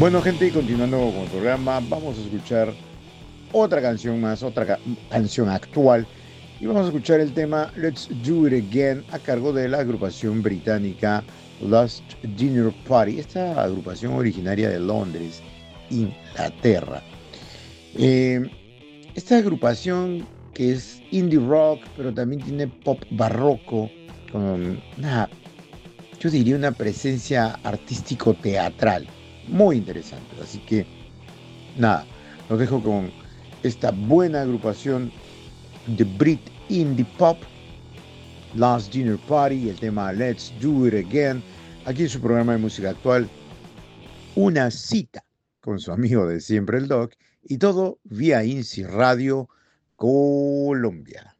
Bueno, gente, y continuando con el programa, vamos a escuchar otra canción más, canción actual. Y vamos a escuchar el tema Let's Do It Again a cargo de la agrupación británica Last Dinner Party, esta agrupación originaria de Londres, Inglaterra. Eh, Esta agrupación que es indie rock, pero también tiene pop barroco, con yo diría una presencia artístico-teatral muy interesante. Así que nada, los dejo con esta buena agrupación de Brit Indie Pop, Last Dinner Party, y el tema Let's Do It Again, aquí en su programa de música actual, una cita con su amigo de siempre, el Doc, y todo vía INSI Radio Colombia.